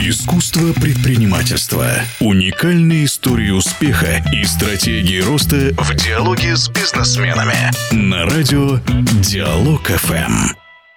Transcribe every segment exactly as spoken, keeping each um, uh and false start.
Искусство предпринимательства. Уникальные истории успеха и стратегии роста в диалоге с бизнесменами. На радио Диалог-ФМ.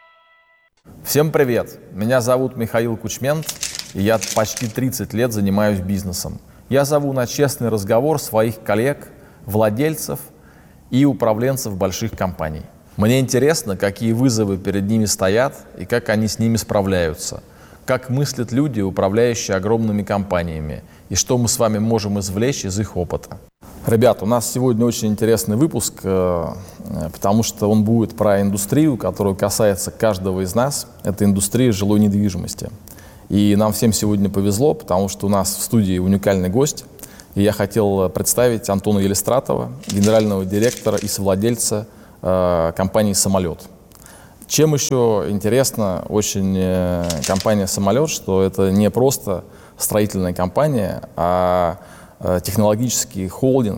Всем привет! Меня зовут Михаил Кучмент, и я почти тридцать лет занимаюсь бизнесом. Я зову на честный разговор своих коллег, владельцев и управленцев больших компаний. Мне интересно, какие вызовы перед ними стоят и как они с ними справляются. Как мыслят люди, управляющие огромными компаниями, и что мы с вами можем извлечь из их опыта. Ребят, у нас сегодня очень интересный выпуск, потому что он будет про индустрию, которая касается каждого из нас. Это индустрия жилой недвижимости. И нам всем сегодня повезло, потому что у нас в студии уникальный гость. И я хотел представить Антона Елистратова, генерального директора и совладельца компании «Самолет». Чем еще интересна очень компания «Самолет», что это не просто строительная компания, а технологический холдинг.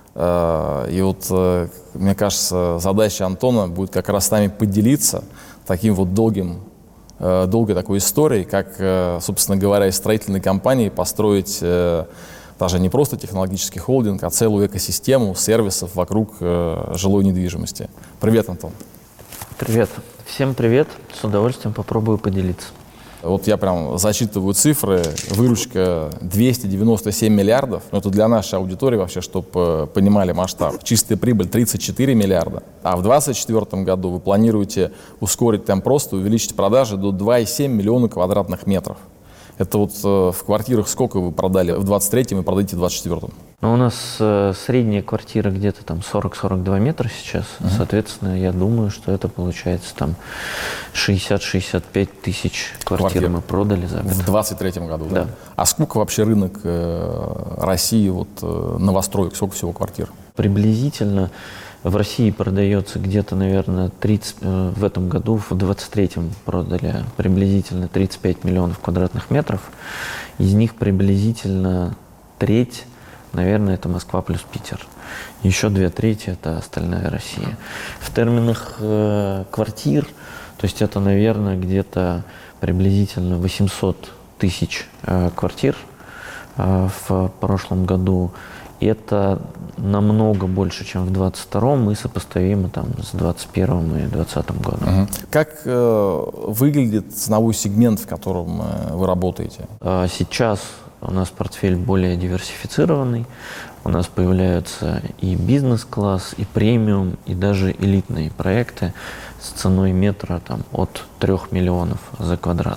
И вот, мне кажется, задача Антона будет как раз с нами поделиться таким вот долгим, долгой такой историей, как, собственно говоря, из строительной компании построить даже не просто технологический холдинг, а целую экосистему сервисов вокруг жилой недвижимости. Привет, Антон. Привет. Всем привет. С удовольствием попробую поделиться. Вот я прям зачитываю цифры. Выручка двести девяносто семь миллиардов. Но это для нашей аудитории вообще, чтобы понимали масштаб. Чистая прибыль тридцать четыре миллиарда. А в двадцать четвёртом году вы планируете ускорить темп роста, увеличить продажи до два и семь миллиона квадратных метров. Это вот э, в квартирах сколько вы продали в двадцать третьем и продадите в двадцать четвёртом? Ну, у нас э, средняя квартира где-то там сорок сорок два метра сейчас. Uh-huh. Соответственно, я думаю, что это получается там шестьдесят шестьдесят пять тысяч квартир, квартир мы продали за год. В двадцать третьем году, да? Да. А сколько вообще рынок э, России, вот, э, новостроек, сколько всего квартир? Приблизительно в России продается где-то, наверное, тридцать, э, в этом году, в двадцать третьем продали приблизительно тридцать пять миллионов квадратных метров. Из них приблизительно треть, наверное, это Москва плюс Питер. Еще две трети – это остальная Россия. В терминах э, квартир, то есть это, наверное, где-то приблизительно восемьсот тысяч э, квартир э, в прошлом году. Это намного больше, чем в двадцать втором, и сопоставимо там с двадцать первым и двадцатым годом. Угу. Как э, выглядит ценовой сегмент, в котором э, вы работаете? Сейчас у нас портфель более диверсифицированный. У нас появляются и бизнес-класс, и премиум, и даже элитные проекты с ценой метра там, от трёх миллионов за квадрат.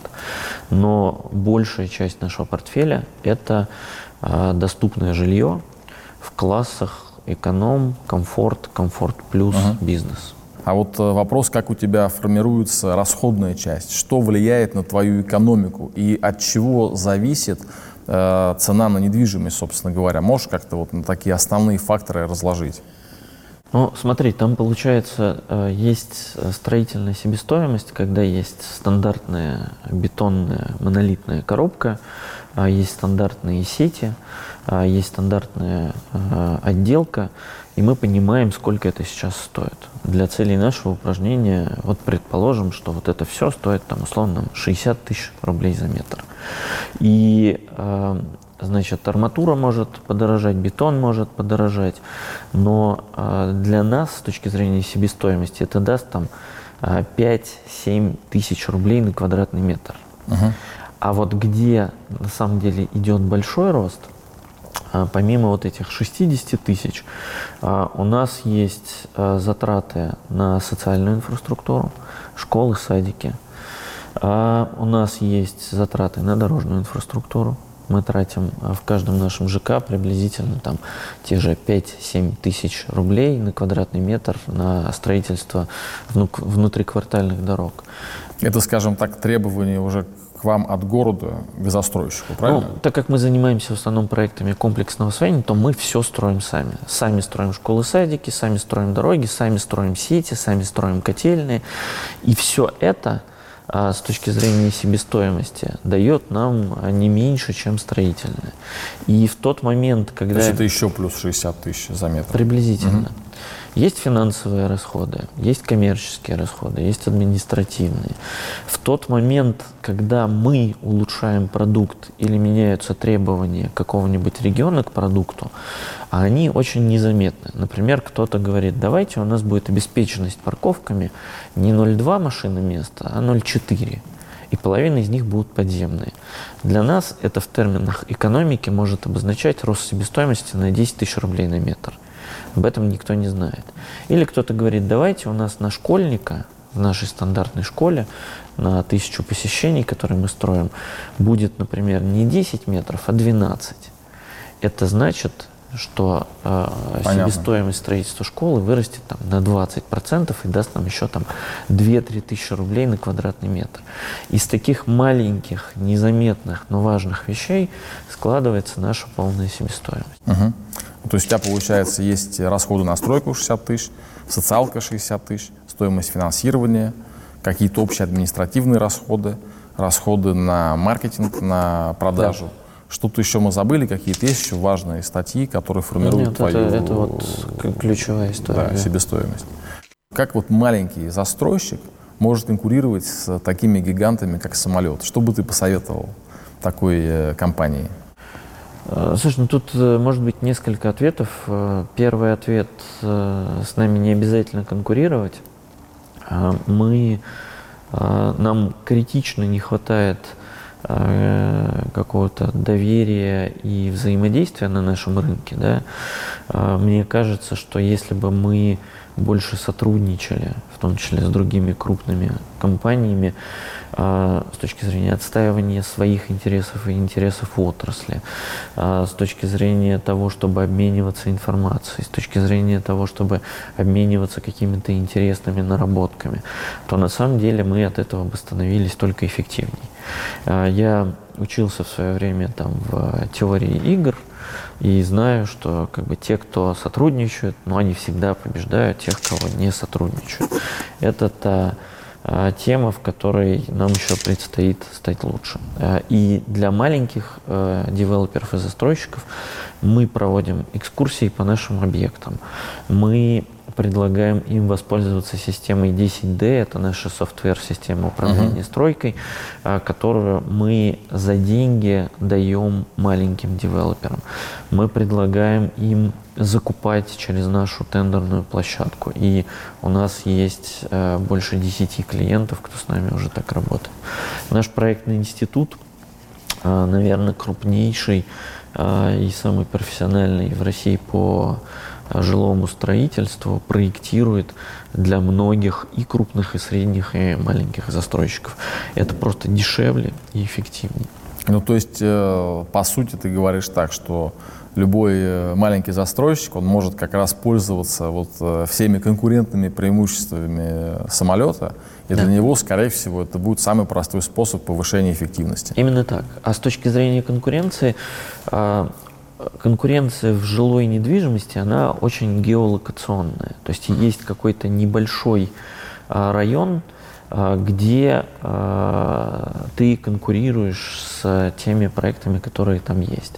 Но большая часть нашего портфеля – это э, доступное жилье в классах эконом, комфорт, комфорт плюс, uh-huh. бизнес. А вот вопрос, как у тебя формируется расходная часть, что влияет на твою экономику и от чего зависит э, цена на недвижимость, собственно говоря? Можешь как-то вот на такие основные факторы разложить? Ну, смотри, там получается, есть строительная себестоимость, когда есть стандартная бетонная монолитная коробка, есть стандартные сети, есть стандартная отделка, и мы понимаем, сколько это сейчас стоит. Для целей нашего упражнения, вот предположим, что вот это все стоит там условно шестьдесят тысяч рублей за метр. И значит, арматура может подорожать, бетон может подорожать, но э, для нас, с точки зрения себестоимости, это даст там э, пять-семь тысяч рублей на квадратный метр. Uh-huh. А вот где на самом деле идет большой рост, э, помимо вот этих шестидесяти тысяч, э, у нас есть э, затраты на социальную инфраструктуру, школы, садики. Э, у нас есть затраты на дорожную инфраструктуру. Мы тратим в каждом нашем ЖК приблизительно там, те же пять-семь тысяч рублей на квадратный метр на строительство внутриквартальных дорог. Это, скажем так, требования уже к вам от города, к застройщику, правильно? Ну, так как мы занимаемся в основном проектами комплексного освоения, то мы все строим сами. Сами строим школы, садики, сами строим дороги, сами строим сети, сами строим котельные. И все это с точки зрения себестоимости дает нам не меньше, чем строительная. И в тот момент, когда... То есть это еще плюс шестьдесят тысяч за метр? Приблизительно. Угу. Есть финансовые расходы, есть коммерческие расходы, есть административные. В тот момент, когда мы улучшаем продукт или меняются требования какого-нибудь региона к продукту, они очень незаметны. Например, кто-то говорит, давайте у нас будет обеспеченность парковками не ноль целых две машины места, а ноль целых четыре. И половина из них будут подземные. Для нас это в терминах экономики может обозначать рост себестоимости на десять тысяч рублей на метр. Об этом никто не знает. Или кто-то говорит, давайте у нас на школьника, в нашей стандартной школе, на тысячу посещений, которые мы строим, будет, например, не десять метров, а двенадцать. Это значит, что э, себестоимость строительства школы вырастет там, на двадцать процентов и даст нам еще там две-три тысячи рублей на квадратный метр. Из таких маленьких, незаметных, но важных вещей складывается наша полная себестоимость. Угу. То есть у тебя, получается, есть расходы на стройку шестьдесят тысяч, социалка шестьдесят тысяч, стоимость финансирования, какие-то общие административные расходы, расходы на маркетинг, на продажу. Да. Что-то еще мы забыли, какие-то есть еще важные статьи, которые формируют Нет, твою это, это вот ключевая история. Да, себестоимость. Как вот маленький застройщик может конкурировать с такими гигантами, как самолет? Что бы ты посоветовал такой э, компании? Слушай, ну тут может быть несколько ответов. Первый ответ – с нами не обязательно конкурировать. Мы, нам критично не хватает какого-то доверия и взаимодействия на нашем рынке. Да? Мне кажется, что если бы мы больше сотрудничали, в том числе с другими крупными компаниями, с точки зрения отстаивания своих интересов и интересов отрасли, с точки зрения того, чтобы обмениваться информацией, с точки зрения того, чтобы обмениваться какими-то интересными наработками, то на самом деле мы от этого бы становились только эффективней. Я учился в свое время там, в теории игр, и знаю, что как бы, те, кто сотрудничают, ну, они всегда побеждают тех, кого не сотрудничают. Это та а, тема, в которой нам еще предстоит стать лучше. А, и для маленьких а, девелоперов и застройщиков мы проводим экскурсии по нашим объектам. Мы предлагаем им воспользоваться системой десять дэ, это наша софтвер-система управления uh-huh. стройкой, которую мы за деньги даем маленьким девелоперам. Мы предлагаем им закупать через нашу тендерную площадку. И у нас есть больше десяти клиентов, кто с нами уже так работает. Наш проектный институт, наверное, крупнейший и самый профессиональный в России по жилому строительству, проектирует для многих и крупных, и средних, и маленьких застройщиков. Это просто дешевле и эффективнее. Ну, то есть, э, по сути, ты говоришь так, что любой маленький застройщик, он может как раз пользоваться вот всеми конкурентными преимуществами самолета, и да. для него, скорее всего, это будет самый простой способ повышения эффективности. Именно так. А с точки зрения конкуренции, конкуренция в жилой недвижимости, она очень геолокационная. То есть есть какой-то небольшой район, где ты конкурируешь с теми проектами, которые там есть.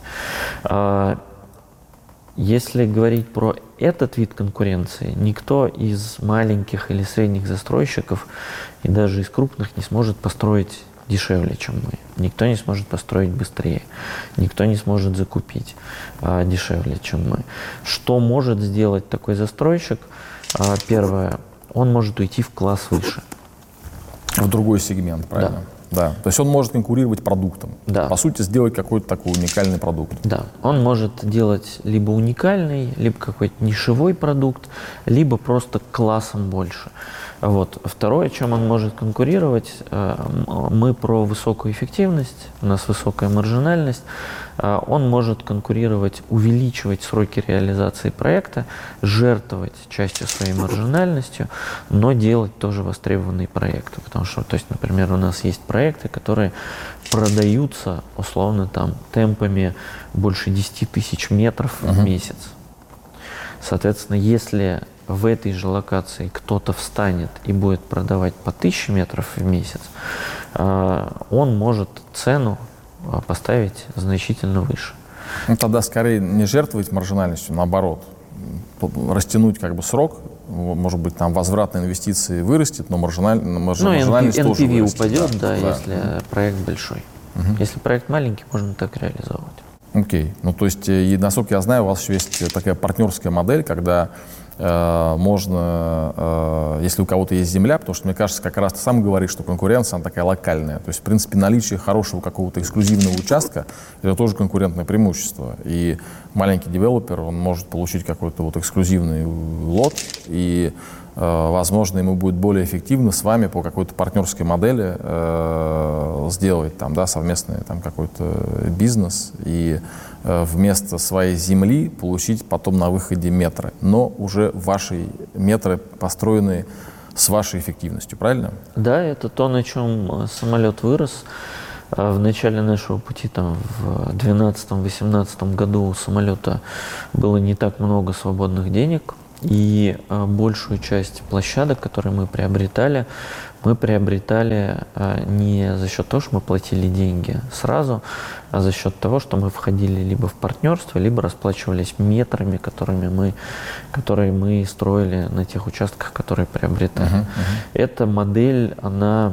Если говорить про этот вид конкуренции, никто из маленьких или средних застройщиков и даже из крупных не сможет построить дешевле, чем мы. Никто не сможет построить быстрее. Никто не сможет закупить а, дешевле, чем мы. Что может сделать такой застройщик? А, первое, он может уйти в класс выше. В другой сегмент, правильно? Да. Да. То есть он может конкурировать продуктом. Да. По сути, сделать какой-то такой уникальный продукт. Да. Он может делать либо уникальный, либо какой-то нишевой продукт, либо просто классом больше. Вот. Второе, чем он может конкурировать, мы про высокую эффективность, у нас высокая маржинальность. Он может конкурировать, увеличивать сроки реализации проекта, жертвовать частью своей маржинальностью, но делать тоже востребованные проекты. Потому что, то есть, например, у нас есть проекты, которые продаются условно там темпами больше десяти тысяч метров uh-huh. в месяц. Соответственно, если в этой же локации кто-то встанет и будет продавать по тысяче метров в месяц, он может цену поставить значительно выше. Ну, тогда скорее не жертвовать маржинальностью, наоборот, растянуть как бы срок может быть, там возврат на инвестиции вырастет, но маржиналь, маржинальность ну, тоже эн пи ви вырастет. упадет, да, да, если да. проект большой. Угу. Если проект маленький, можно так реализовывать. Окей. Ну, то есть, и, насколько я знаю, у вас еще есть такая партнерская модель, когда э, можно, э, если у кого-то есть земля, потому что, мне кажется, как раз ты сам говоришь, что конкуренция, она такая локальная. То есть, в принципе, наличие хорошего какого-то эксклюзивного участка – это тоже конкурентное преимущество. И маленький девелопер, он может получить какой-то вот эксклюзивный лот, и возможно, ему будет более эффективно с вами по какой-то партнерской модели э, сделать там, да, совместный там, какой-то бизнес и э, вместо своей земли получить потом на выходе метры, но уже ваши метры построенные с вашей эффективностью, правильно? Да, это то, на чем самолет вырос. В начале нашего пути, там, в две тысячи двенадцатом — две тысячи восемнадцатом году у самолета было не так много свободных денег. И а, большую часть площадок, которые мы приобретали, мы приобретали а, не за счет того, что мы платили деньги сразу, а за счет того, что мы входили либо в партнерство, либо расплачивались метрами, которыми мы, которые мы строили на тех участках, которые приобретали. Uh-huh, uh-huh. Эта модель, она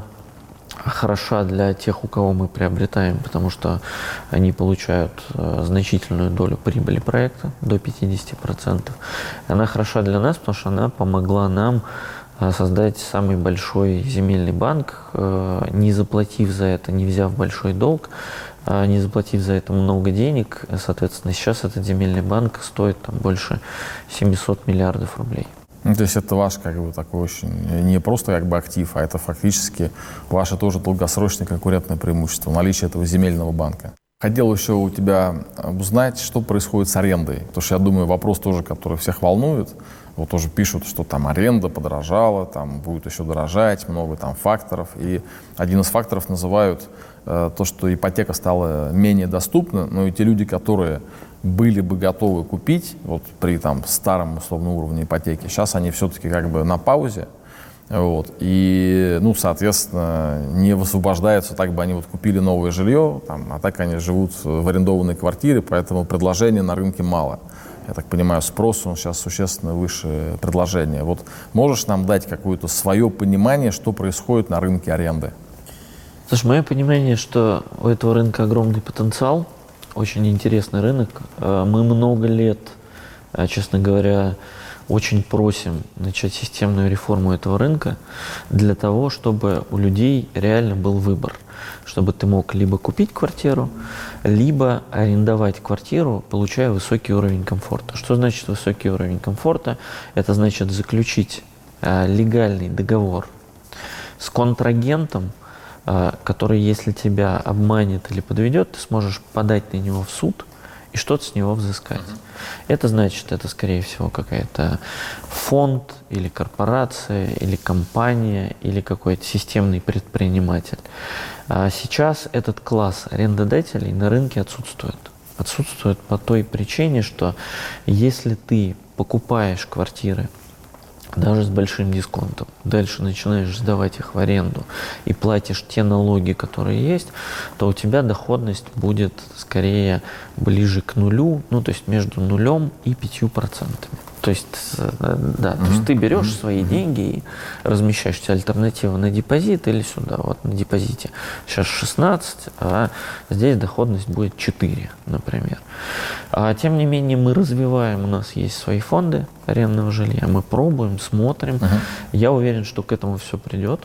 хороша для тех, у кого мы приобретаем, потому что они получают э, значительную долю прибыли проекта, до пятьдесят процентов. Она хороша для нас, потому что она помогла нам э, создать самый большой земельный банк, э, не заплатив за это, не взяв большой долг, э, не заплатив за это много денег. Соответственно, сейчас этот земельный банк стоит там, больше семьсот миллиардов рублей. Ну, то есть это ваш как бы такой очень, не просто как бы актив, а это фактически ваше тоже долгосрочное конкурентное преимущество, наличие этого земельного банка. Хотел еще у тебя узнать, что происходит с арендой, потому что я думаю, вопрос тоже, который всех волнует. Вот тоже пишут, что там аренда подорожала, там будет еще дорожать, много там факторов. И один из факторов называют э, то, что ипотека стала менее доступна, но и те люди, которые были бы готовы купить вот при там старом условном уровне ипотеки, сейчас они все-таки как бы на паузе, вот, и, ну, соответственно, не высвобождаются, так бы они вот купили новое жилье, там, а так они живут в арендованной квартире, поэтому предложения на рынке мало. Я так понимаю, спрос он сейчас существенно выше предложения. Вот можешь нам дать какое-то свое понимание, что происходит на рынке аренды? Слушай, мое понимание, что у этого рынка огромный потенциал, очень интересный рынок. Мы много лет, честно говоря, очень просим начать системную реформу этого рынка для того, чтобы у людей реально был выбор. Чтобы ты мог либо купить квартиру, либо арендовать квартиру, получая высокий уровень комфорта. Что значит высокий уровень комфорта? Это значит заключить легальный договор с контрагентом, который, если тебя обманет или подведет, ты сможешь подать на него в суд и что-то с него взыскать. Uh-huh. Это значит, это, скорее всего, какая-то фонд или корпорация, или компания, или какой-то системный предприниматель. А сейчас этот класс арендодателей на рынке отсутствует. Отсутствует по той причине, что если ты покупаешь квартиры даже с большим дисконтом, дальше начинаешь сдавать их в аренду и платишь те налоги, которые есть, то у тебя доходность будет скорее ближе к нулю, ну то есть между нулем и пятью процентами. То есть, да, mm-hmm. то есть ты берешь mm-hmm. свои деньги и размещаешь себе альтернативу на депозит или сюда, вот на депозите сейчас шестнадцать, а здесь доходность будет четыре, например. А тем не менее мы развиваем, у нас есть свои фонды арендного жилья, мы пробуем, смотрим. Uh-huh. Я уверен, что к этому все придет.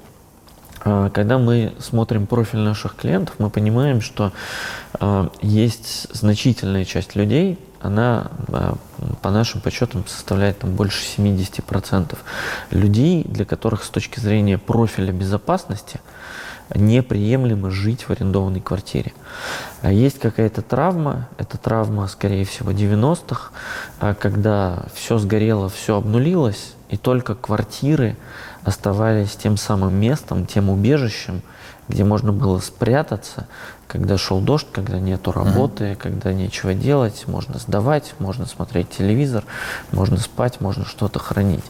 Когда мы смотрим профиль наших клиентов, мы понимаем, что э, есть значительная часть людей, она э, по нашим подсчетам составляет там, больше семьдесят процентов людей, для которых с точки зрения профиля безопасности неприемлемо жить в арендованной квартире. А есть какая-то травма, это травма, скорее всего, девяностых, когда все сгорело, все обнулилось, и только квартиры оставались тем самым местом, тем убежищем, где можно было спрятаться, когда шел дождь, когда нету работы, mm-hmm. когда нечего делать, можно сдавать, можно смотреть телевизор, можно спать, можно что-то хранить.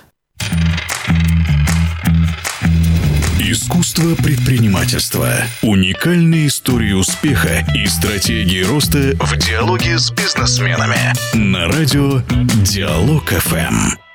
Искусство предпринимательства. Уникальные истории успеха и стратегии роста в диалоге с бизнесменами. На радио Диалог эф эм.